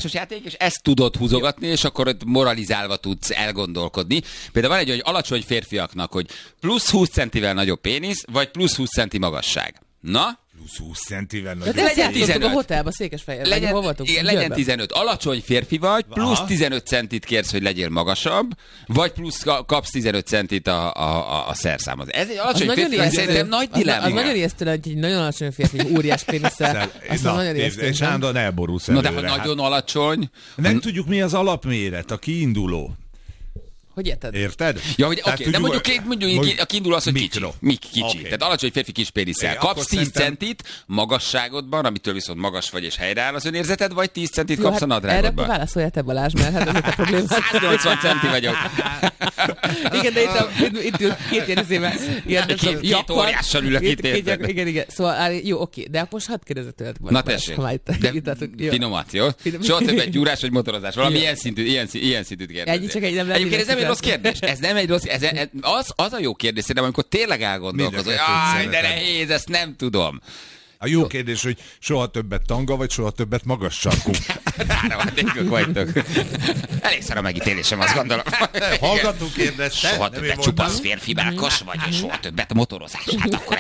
társasjáték, és ezt tudod húzogatni, és akkor ott moralizálva tudsz elgondolkodni. Például van egy alacsony férfiaknak, hogy plusz 20 centivel nagyobb pénisz, vagy plusz 20 centi magasság. Na? Plusz 20 centivel nagyobb. De legyen 15. A hotelba, Székesfehérben. Legyen 15. Alacsony férfi vagy, plusz 15 centit kérsz, hogy legyél magasabb, vagy plusz kapsz 15 centit a szerszámhoz. Ez egy alacsony férfi, szerintem nagy dilemma. Az nagyon ijesztő, hogy egy nagyon alacsony férfi, óriás pénisszel. És állandóan elborulsz előre. Na de ha nagyon alacsony... Nem tudjuk, mi az alapméret, a kiinduló. Hogy érted? Érted? Ja, hogy oké, de mondjuk a kiinduló az, hogy kicsi. Okay. Tehát alacsony férfi kis pénisszel. Kapsz 10 centit magasságodban, amitől viszont magas vagy és helyreáll az önérzeted, vagy 10 centit kapsz a nadrágodban. Erre akkor válaszolja te, Balázs, mert hát ez a probléma. 180 centi vagyok. Igen, de itt két jegyzével. Két óriással ülök itt, érted? Igen. Szóval jó, oké, de akkor most hadd kérdezze tőled. Na tessék, finomat, jó? Soha többet gyúrás vagy motorozás. Valami ilyen szintűt kérdezni. Egyébként ez nem egy rossz kérdés. Ez nem egy rossz, az a jó kérdés, szerintem, amikor tényleg elgondolkozol, hogy de nehéz, ezt nem tudom. A jó kérdés, hogy soha többet tanga, vagy soha többet magas sarkú. Ráravándékok vagytok. Elég szar a megítélésem, azt gondolom. Hallgató kérdezte. Soha többet csupasz férfi mákos, vagy soha többet motorozás. Hát akkor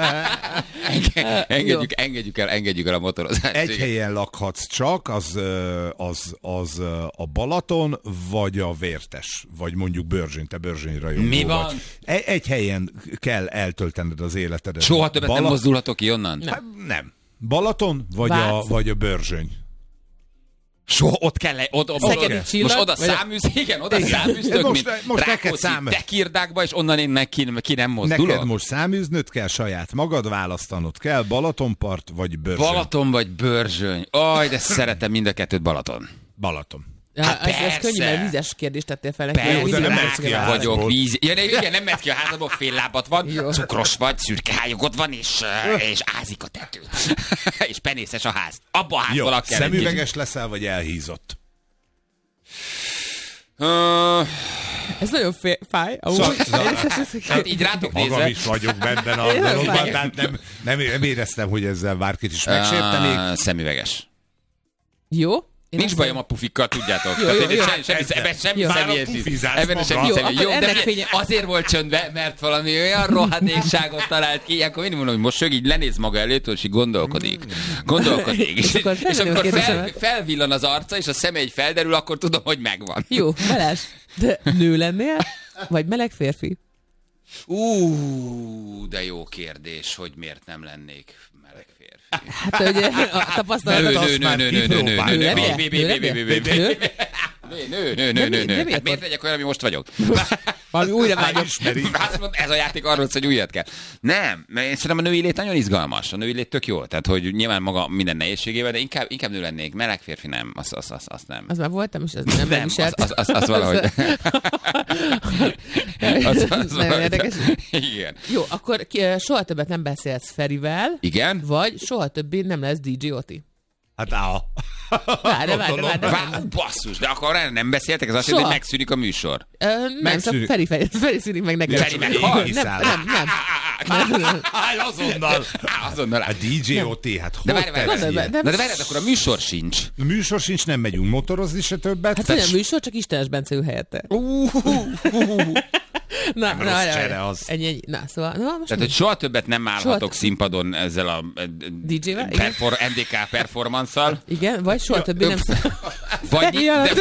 engedjük el a motorozást. Egy helyen lakhatsz csak, az a Balaton, vagy a Vértes, vagy mondjuk Börzsény, te Börzsény rajongó Mi van? Vagy. Egy helyen kell eltöltened az életedet. Soha többet nem mozdulhatok ki onnan? Nem. Balaton, vagy a Börzsény? Soha ott kell most oda száműztök, mint Rákóczi tekirdákba, és onnan én ki nem mozdulok. Neked most száműznöd kell, saját magad választanod kell, Balatonpart vagy Börzsöny. Balaton vagy Börzsöny. Aj, de szeretem mind a kettőt, Balaton. Ez könnyű, mert vízes kérdést tettél fel. Persze, nem mehet ki a házból. Igen, nem mehet ki a házból, fél lábad van, cukros vagy, szürke hályogod van, és ázik a tető. És penészes a ház. Abba a házból kell. Szemüveges leszel, vagy elhízott? Ez nagyon fáj. Hát így rátok nézve. Magam is vagyok benne a dologban, tehát nem éreztem, hogy ezzel bárkit is megsértenék. Szemüveges. Jó. Nincs bajom a pufikkal, tudjátok. Semmi Jó, de azért volt csöndbe, mert valami olyan rohadékságot talált ki, akkor mindig mondom, hogy mosolyog, így lenéz maga előtt, és így gondolkodik. És amikor felvillan az arca, és a szeme így felderül, akkor tudom, hogy megvan. Jó, Balázs, de nő lennél? Vagy meleg férfi? De jó kérdés, hogy miért nem lennék meleg férfi. Hát, hogy a tapasztalatot azt már kipróbálni. Nő. Hát miért legyek olyan, ami most vagyok? Valami újra vágyom. Ez a játék arról, hogy újat kell. Nem, mert én szerintem a női lét nagyon izgalmas. A női lét tök jó. Tehát, hogy nyilván maga minden nehézségével, de inkább nő lennék. Meleg férfi nem. Azt nem. Az már voltam, és ez nem viselt. Az valahogy. Az nagyon érdekes. Igen. Jó, akkor soha többet nem beszélsz Ferivel. Igen. Vagy soha többé nem lesz DJ Oti. Hát Várj. Basszus, de akkor erre nem beszéltek? Ez azt jelenti, hogy megszűnik a műsor. Nem, csak Feri szűnik meg neked. Feri meghal? Nem. Azonnal. A DJ OT, hát de várj, akkor a műsor sincs. A műsor sincs, nem megyünk motorozni se többet. Hát olyan műsor, csak Istenes Bence ül helyette. Nem rossz csere az. Szóval, tehát, hogy soha többet nem állhatok színpadon ezzel a DJ-vel? NDK performance-szal. Igen, vagy soha többé nem vagy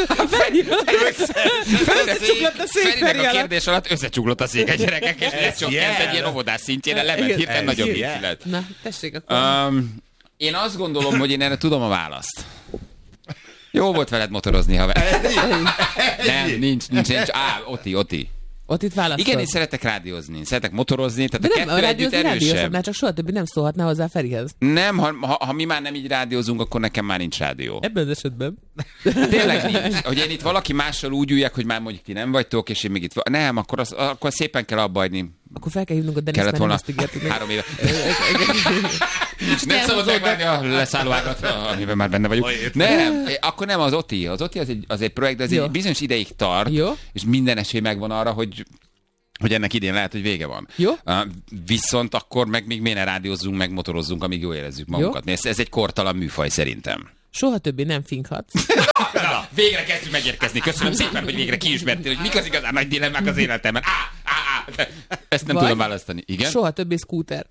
összecsuklott a szék Ferinek a kérdés alatt összecsuklott a szék a gyerekek, és ez csak egy ilyen óvodás szintjére lement hirtelen nagyobb viccilet. Na, tessék akkor. Én azt gondolom, hogy én erre tudom a választ. Jó volt veled motorozni, haver. Nem, nincs. Oti. Ott itt választod. Igen, én szeretek rádiózni, szeretek motorozni, tehát a kettő együtt erősebb. Mert csak soha többé nem szólhatná hozzá Ferihez. Nem, ha mi már nem így rádiózunk, akkor nekem már nincs rádió. Ebben az esetben. Tényleg nincs. Hogy én itt valaki mással úgy üljek, hogy már mondjuk ti nem vagytok, és én még itt... Nem, akkor szépen kell abba hagyni. Akkor fel kell hívnunk a Denis, kellett volna azt ígértük. 3 éve. Nem szabad megvárni a leszállóágat, amiben már benne vagyunk. Nem, akkor nem az Oti. Az Oti az egy projekt, de ez egy bizonyos ideig tart, és minden esély megvan arra, hogy ennek idén lehet, hogy vége van. Jó. Viszont akkor meg még miért ne rádiózzunk, meg motorozzunk, amíg jól érezzük magunkat. Ez egy kortalan műfaj szerintem. Soha többé nem finkhatsz. Na, végre kezdjük megérkezni. Köszönöm szépen, hogy végre kiismertél, hogy mik az igazán nagy dilemmák az életemben. Ezt nem tudom választani. Igen? Soha többé scooter.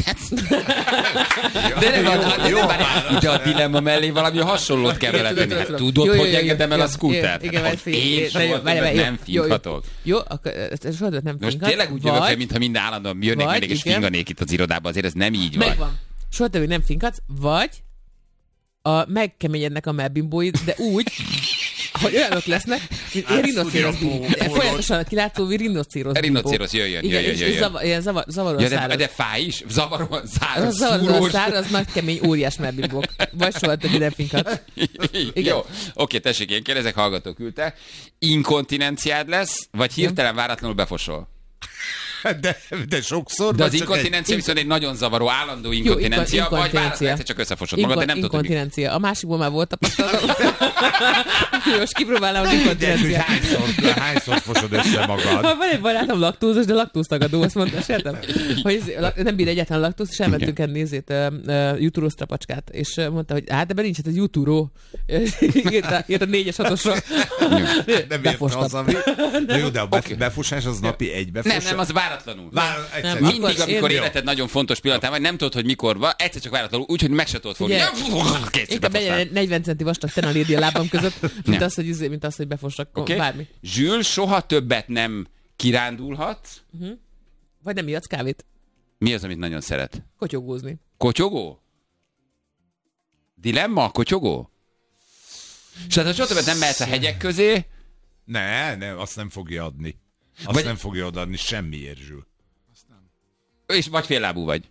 De a dilemma mellé valami hasonlót kell vele tenni. Tudod, hogy engedem el a scootert? Én soha nem finkhatok. Jó, akkor soha többet nem finkhatsz. Most tényleg úgy jövök fel, mintha minden állandóan jönnék mindig, és finganék itt az irodában. Azért ez nem így van. Megvan. Soha többé nem finkhatsz, vagy megkeményednek a melbimbóid, de úgy, hogy olyanok lesznek, mint ilyen rinocérosz bimbó. Folyamatosan kilátszó rinocérosz bimbó. Rinocérosz, jöjjön. Ilyen zavaros száraz. De fáj is? Zavaros száraz, zavaros száraz, nagy kemény, óriás melbimbók. Vagy soha többé nem finkhatsz. Jó, oké, tessék, én kérdezek, hallgató küldte. Inkontinenciád lesz, vagy hirtelen váratlanul befosol? De sokszor. De az inkontinencia viszont egy nagyon zavaró, állandó inkontinencia, vagy egyszer csak összefosod magad, de nem tudod, hogy inkontinencia. A másikból már volt tapasztalatom. Most kipróbálnám az inkontinenciát. Hányszor fosod össze magad? Van egy barátom laktózos, de laktóztagadó, azt mondta, sértem, hogy nem bír egyáltalán laktóz, és elmentünk enni jutúró strapacskát, és mondta, hogy hát ebben nincs, ez egy jutúró. Írt a 4-es 6-osra. Nem ért haza. Jó, de a befosás az napi egy befosás. Nem, az váratlanul. Mindig, amikor életed nagyon fontos pillanatán vagy, nem tudod, hogy mikor van, egyszer csak váratlanul, úgyhogy meg se tudod fogni. Inkább 40 centi vastag tenalédi a lábam között, mint az, hogy befossak bármi. Zsül, soha többet nem kirándulhatsz. Vagy nem ihatsz kávét. Mi az, amit nagyon szeret? Kotyogózni. Kotyogó? Dilemma? Kotyogó? És hát, ha soha többet nem mehetsz a hegyek közé... Nem, azt nem fogja adni. Nem fogja odaadni semmiért, Zsül. És vagy féllábú vagy.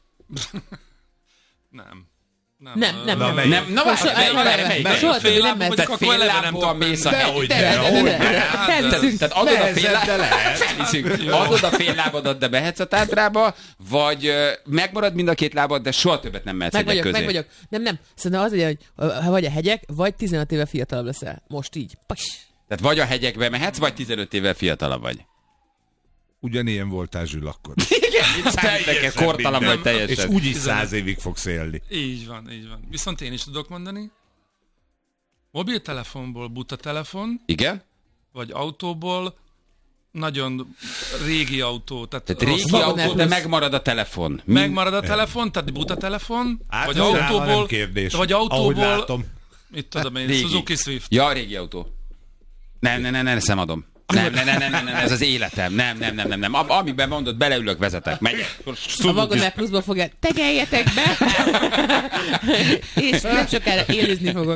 Nem. Na várj, soha többé nem mehetsz. Tehát féllábúan mész a hegy. Tehát adod a fél lábadat, de mehetsz a tátrába, vagy megmarad mind a két lábad, de soha többet nem mehetsz hegyek közé. Meg vagyok. Nem. Szerintem az legyen, hogy ha vagy a hegyek, vagy 15 éve fiatalabb leszel. Most így. Tehát vagy a hegyekbe mehetsz, vagy 15 évvel fiatalabb vagy. Ugyanilyen voltál, Zsül, akkor. Igen, teljesen kortalan vagy teljesen. És úgyis 100 évig fogsz élni. Így van. Viszont én is tudok mondani. Mobiltelefonból buta telefon. Igen? Vagy autóból nagyon régi autó. Tehát régi autó, de megmarad a telefon. Megmarad a telefon, tehát buta telefon. Vagy autóból. Vagy autóból. Mit tudom én, Suzuki Swift. Ja, régi autó. Nem, szemadom. Nem, ez az életem. Nem. Amiben mondod, beleülök, vezetek, megyek. A Wagoner Pluszba fogja, tegeljetek be, és nem sokára élizni fogok.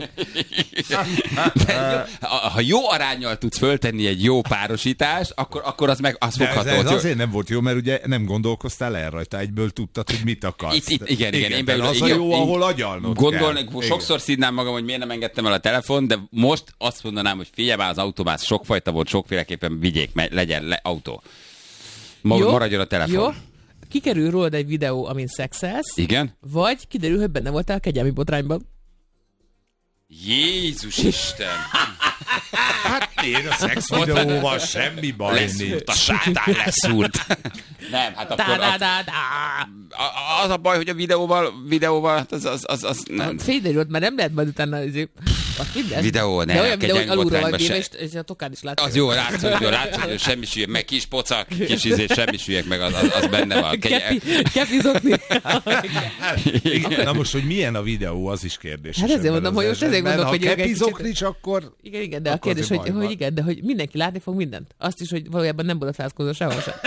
Ha jó aránnyal tudsz föltenni egy jó párosítást, akkor az fogható. Ez azért nem volt jó, mert ugye nem gondolkoztál el rajta, egyből tudtad, hogy mit akarsz. Igen. Az a jó, ahol agyalnod gondolnék, sokszor színnám magam, hogy miért nem engedtem el a telefon, de most azt mondanám, hogy figyelj már, az autóban sokfajta volt, sokféleképpen vigyék, legyen autó. Maradjon a telefon. Jó. Kikerül rólad egy videó, amin szexelsz. Igen. Vagy kiderül, hogy benne voltál a kegyelmi botrányban. Jézus Isten! Hát én a szexvideóval semmi baj nincs. A sátán leszúrt. Nem, hát akkor... Az a baj, hogy a videóval az nem... Fényderült, mert nem lehet majd utána... Videó, ne. De olyan videó, hogy alulra vagy véve, és a tokán is látszik. Az jó, látszik, hogy semmi sülyek, meg kis pocak, kis semmi sülyek, meg az benne van. Kepizokni. Na most, hogy milyen a videó, az is kérdés. Hát ezért mondom, hogy most ezért gondolok, hogy... Ha kepizokni, akkor... Igen, de a kérdés, hogy mindenki látni fog mindent. Azt is, hogy valójában nem bodatászkodó sehol sem.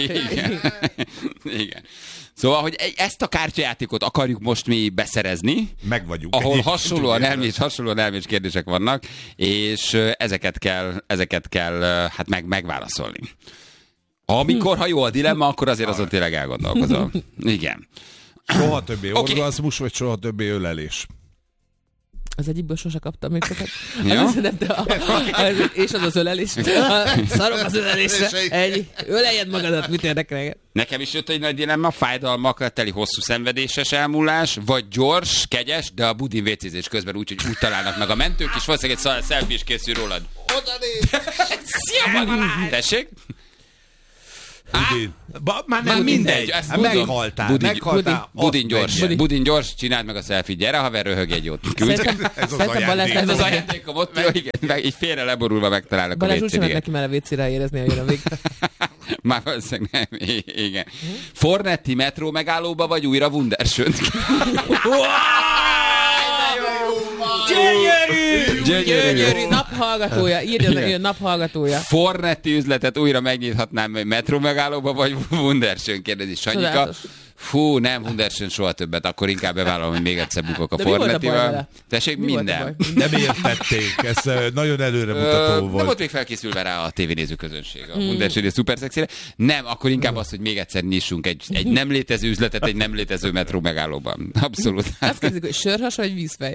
Igen. Szóval, hogy ezt a kártyajátékot akarjuk most mi beszerezni. Meg vagyunk. Ahol hasonlóan elmés kérdések vannak, és ezeket kell hát megválaszolni. Ha jó a dilemma, akkor azért azon tényleg elgondolkozom. Igen. Soha többé orgazmus, vagy soha többé ölelés? Az egyikből sose kaptam még sokat. Ja? És az ölelés. Szarok az ölelésre. Öleljed magadat, mit érdekel? Nekem is jött egy nagy dilemma, fájdalmakkal teli hosszú szenvedéses elmúlás, vagy gyors, kegyes, de a budin vécézés közben úgy találnak meg a mentők, és valószínűleg egy selfie is készül rólad. Oda néz! Tessék? Már nem mindegy. Meghaltál. Budin gyors, csináld meg a selfie. Gyere, haver, röhög egy jót. Ez az ajándékom ott, jó, igen, így félre leborulva megtalálok a Balázs úgy sem neki már a WC-re érezni, hogy jön a végre. Már valószínűleg nem, igen. Fornetti metró megállóba vagy újra Wunderschönt? Gyönyörű! Naphallgatója, írjon neki, naphallgatója. Fornetti üzletet újra megnyithatnám metró megállóba, vagy Wunderschön, kérdezi Sanyika. Fú, nem, Wunderschön soha többet, akkor inkább bevállalom, hogy még egyszer bukok a Fornettivel. Tessék, minden. Nem értették, ez nagyon előremutató volt. Nem volt még felkészülve rá a tévénéző közönség a Wunderschön és szuper szexire. Nem, akkor inkább az, hogy még egyszer nyissunk egy nem létező üzletet egy nem létező metró megállóban. Abszolút. Azt kérdezik, hogy sörhas vagy vízfej?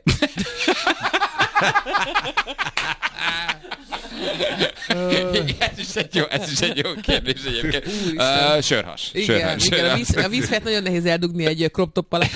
Ez is egy jó kérdés egyébként. Sörhas. Igen, a vízfejt nagyon nehéz eldugni egy crop top alá.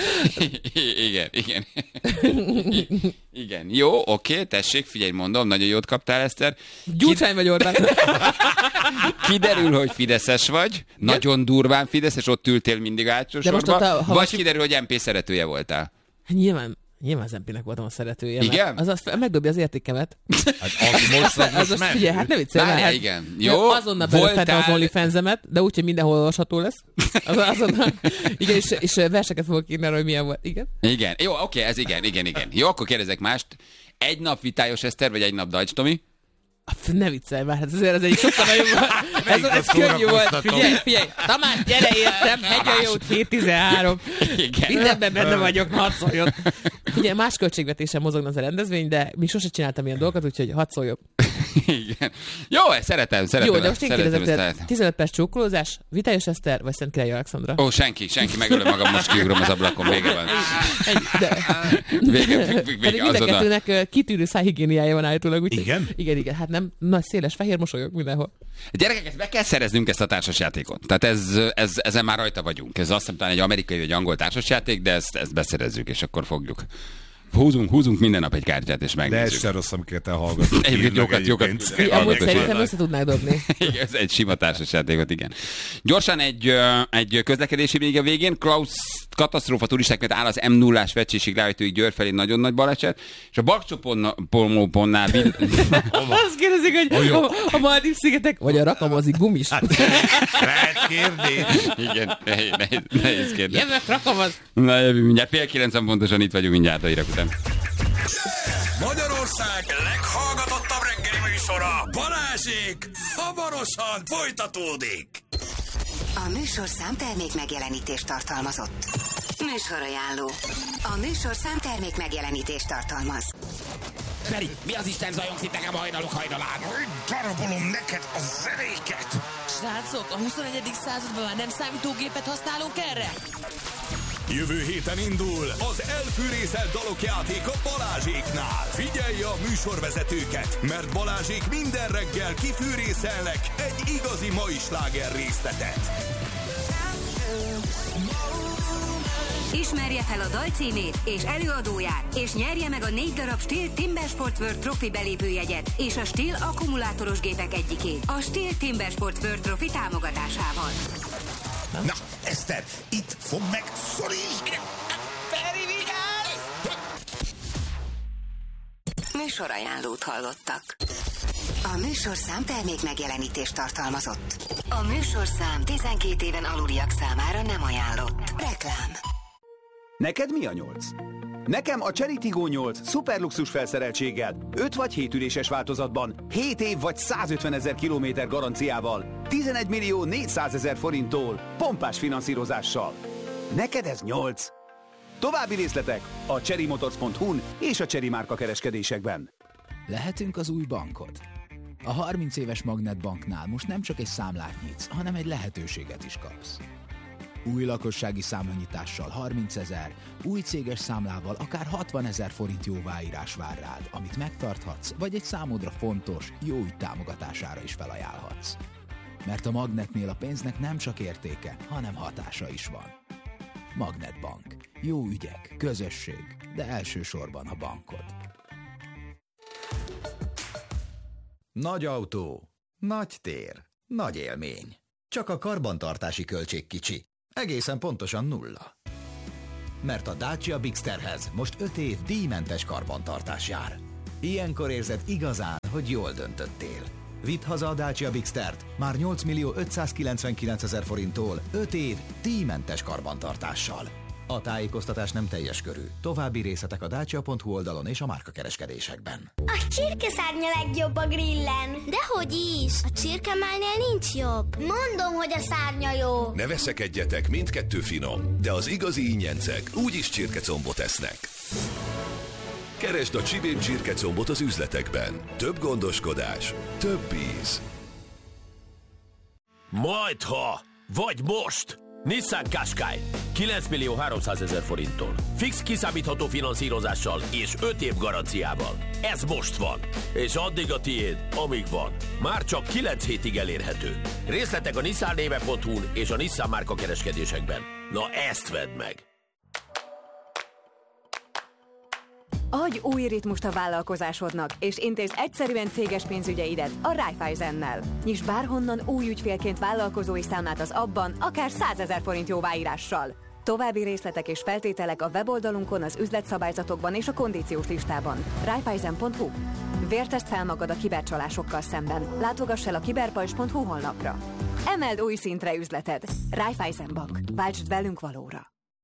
Igen. Jó, oké, tessék, figyelj, mondom, nagyon jót kaptál, Eszter. Gyurcsány vagy Orbán. Kiderül, hogy fideszes vagy, nagyon durván fideszes, ott ültél mindig hátsó sorba, vagy kiderül, hogy MP szeretője voltál. Nyilván az MP-nek voltam a szeretője. Igen? Az megdobja az értékemet. Hát az most figyelj, hát ne viccelj. Hát, igen. Jó, azonnal belefettem az OnlyFans-emet, de úgyhogy mindenhol olvasható lesz. Azonnal. Igen, és verseket fogok írni arra, hogy milyen volt. Igen. Jó, oké, ez igen. Jó, akkor kérdezek mást. Egy nap Vitályos Eszter, vagy egy nap Dajcs Tomi? Ne viccelj már, hát azért ez egy sokkal nagyobb. Ez könnyű volt. Figyelj. Tamás, gyere értem, Hegyajót 713. Mindenben benne vagyok, hadd szóljon. Figyelj, más költségvetésen mozogna az a rendezvény, de még sose csináltam ilyen dolgokat, úgyhogy hadd szóljon. Igen. Jó, szeretem. Jó, de most én kérdezem, 15 perc csókolózás, Vitályos Eszter, vagy Szentkirály Alexandra? Ó, senki, megölöm magam, most kiugrom az ablakon, vége van. Vége, pedig mindenkettőnek kitűnő szájhigiéniája van állítólag, úgyhogy... Igen, hát nem nagy széles fehér mosolyok mindenhol. Gyerekek, be kell szereznünk ezt a társasjátékot. Tehát ezen már rajta vagyunk. Ez azt hiszem talán egy amerikai vagy angol társasjáték, de ezt beszerezzük, és akkor fogjuk. Húzunk minden nap egy kártyát, és megnézzük. De ez se rossz, amiket elhallgatunk. Egyébként jókat. Amúgy szerintem össze tudnák dobni. Ez egy sima társasjátékot, igen. Gyorsan egy közlekedési vége végén. Klaus katasztrófa turisták, mert áll az M0-ás Vecsésig rájöttőig Győr felé nagyon nagy baleset, és a Bakcsoponnál... Azt kérdezik, hogy a Maldív-szigetek, vagy a Rakamozi gumis? Lehet kérdés. Igen, nehéz kérdés. Jövök, Rakamoz! Na, jövünk mindjárt, 8:30 pontosan itt vagyunk mindjárt a hírek után. Magyarország leghallgatottabb reggeli műsora, Balázsék, hamarosan folytatódik. A műsorszám termék megjelenítést tartalmazott. Műsorajánló. A műsorszám termék megjelenítést tartalmaz. Feri, mi az Isten zajongsz itt nekem a hajnalán? Darabolom neked a zenéket! Srácok, a 21. században már nem számítógépet használunk erre? Jövő héten indul az elfűrészelt dalok játéka Balázséknál. Figyelj a műsorvezetőket, mert Balázsék minden reggel kifűrészelnek egy igazi mai sláger részletet. Ismerje fel a dal címét és előadóját, és nyerje meg a 4 darab Stihl Timbersport World Trophy belépőjegyet és a Stihl akkumulátoros gépek egyikét a Stihl Timbersport World Trophy támogatásával. Na, Eszter, itt fog meg, szorítsd! Feri, vigyázz! Műsorajánlót hallottak. A műsorszám termék megjelenítést tartalmazott. A műsorszám 12 éven aluliak számára nem ajánlott. Reklám. Neked mi a 8? Nekem a Chery Tiggo 8 szuperluxus felszereltséggel, 5 vagy 7 üléses változatban, 7 év vagy 150 000 kilométer garanciával, 11 millió 400 000 forinttól, pompás finanszírozással. Neked ez 8? További részletek a cherrymotors.hu-n és a Chery márka kereskedésekben. Lehetünk az új bankod. A 30 éves Magnetbanknál most nem csak egy számlát nyitsz, hanem egy lehetőséget is kapsz. Új lakossági számlanyitással 30 000, új céges számlával akár 60 000 forint jóváírás vár rád, amit megtarthatsz, vagy egy számodra fontos, jó ügy támogatására is felajánlhatsz. Mert a Magnetnél a pénznek nem csak értéke, hanem hatása is van. Magnetbank. Jó ügyek, közösség, de elsősorban a bankod. Nagy autó, nagy tér, nagy élmény. csak a karbantartási költség kicsi. Egészen pontosan 0. Mert a Dacia Bigsterhez most 5 év díjmentes karbantartás jár. Ilyenkor érzed igazán, hogy jól döntöttél. Vidd haza a Dacia Bigstert már 8.599.000 forinttól 5 év díjmentes karbantartással. A tájékoztatás nem teljes körű. További részletek a dacia.hu oldalon és a márkakereskedésekben. A csirkeszárnya legjobb a grillen. Dehogy is! A csirkemálnél nincs jobb. Mondom, hogy a szárnya jó. Ne veszekedjetek, mindkettő finom, de az igazi ingyencek úgyis csirkecombot esznek. Keresd a Csibén csirkecombot az üzletekben. Több gondoskodás, több íz. Majdha, vagy most! Nissan Qashqai 9.300.000 forinttól. Fix kiszámítható finanszírozással és 5 év garanciával. Ez most van. És addig a tiéd, amíg van. Már csak 9 hétig elérhető. Részletek a nissannéve.hu-n és a Nissan márka kereskedésekben. Na ezt vedd meg! Adj új ritmust a vállalkozásodnak, és intézd egyszerűen céges pénzügyeidet a Raiffeisennel. Nyisd bárhonnan új ügyfélként vállalkozói számlát az abban, akár 100 000 forint jóváírással. További részletek és feltételek a weboldalunkon, az üzletszabályzatokban és a kondíciós listában. Raiffeisen.hu. Vértezd fel magad a kibercsalásokkal szemben. Látogass el a kiberpajzs.hu honlapra. Emeld új szintre üzleted. Raiffeisen Bank. Váltsd velünk valóra.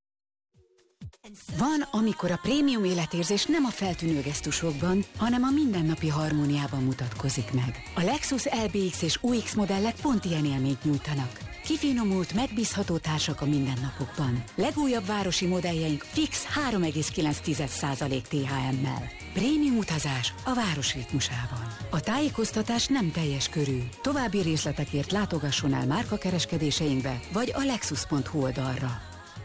Van, amikor a prémium életérzés nem a feltűnő gesztusokban, hanem a mindennapi harmóniában mutatkozik meg. A Lexus LBX és UX modellek pont ilyen élményt nyújtanak. Kifinomult, megbízható társak a mindennapokban. Legújabb városi modelljeink fix 3,9% THM-mel. Prémium utazás a város ritmusában. A tájékoztatás nem teljes körű. További részletekért látogasson el márkakereskedéseinkbe, vagy a lexus.hu oldalra.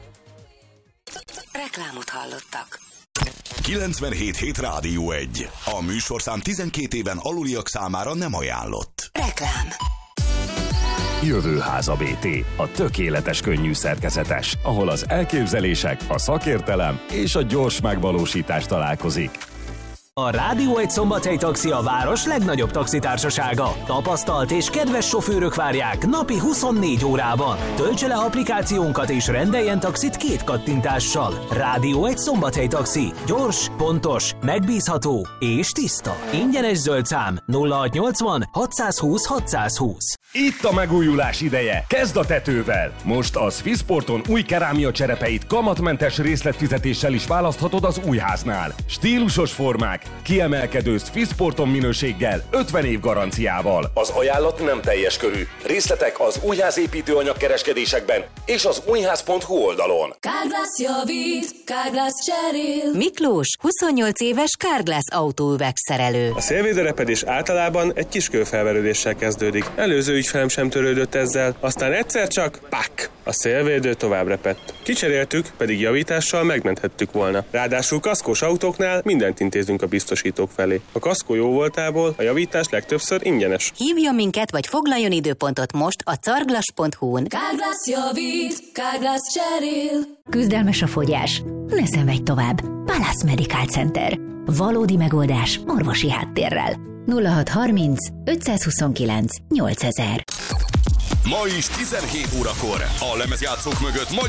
Reklámot hallottak. 97.7 Rádió 1. A műsorszám 12 éven aluliak számára nem ajánlott. Reklám. Jövőháza BT. A tökéletes könnyű szerkezetes, ahol az elképzelések, a szakértelem és a gyors megvalósítás találkozik. A Rádió 1 Szombathely Taxi a város legnagyobb taxitársasága. Tapasztalt és kedves sofőrök várják napi 24 órában. Töltse le applikációnkat és rendeljen taxit 2 kattintással. Rádió 1 Szombathely Taxi. Gyors, pontos, megbízható és tiszta. Ingyenes zöld szám 0680 620 620. Itt a megújulás ideje. Kezd a tetővel. Most a Swissporton új kerámia cserepeit kamatmentes részletfizetéssel is választhatod az újháznál. Stílusos formák, kiemelkedő Swissporton minőséggel, 50 év garanciával. Az ajánlat nem teljes körű. Részletek az újházépítőanyag kereskedésekben és az újház.hu oldalon. Carglass javít, Carglass cserél. Miklós, 28 éves Carglass autóüvegszerelő. A szélvédőrepedés általában egy kis kőfelverődéssel kezdődik. Előző ügyfelem sem törődött ezzel, aztán egyszer csak pak! A szélvédő tovább repett. Kicseréltük, pedig javítással megmenthettük volna. Ráadásul kaszkós autóknál mindent intézünk a biztosítók felé. A kaszkó jó voltából a javítás legtöbbször ingyenes. Hívjon minket, vagy foglaljon időpontot most a carglass.hu-n. Carglass javít, Carglass cserél. Küzdelmes a fogyás? Ne szenvedj tovább. Palace Medical Center. Valódi megoldás orvosi háttérrel. 0630 529 8000. Ma is 17 órakor a lemezjátszók mögött